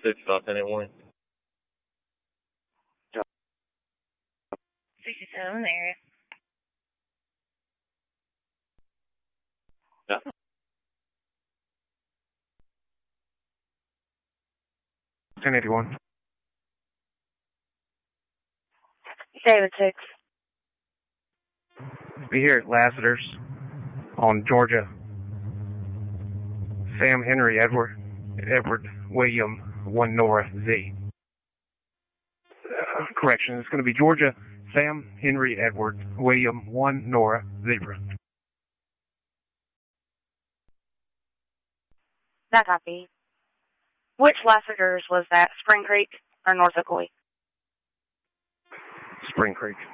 6.1081. 67 there. Yeah. $10.81. David 6. Be here at Lassiter's on Georgia. Sam Henry Edward William 1 Nora Z. Correction, it's going to be Georgia Sam Henry Edward William 1 Nora Zebra. That copy. Which Lassiter's was that? Spring Creek or North Ocoee? Spring Creek.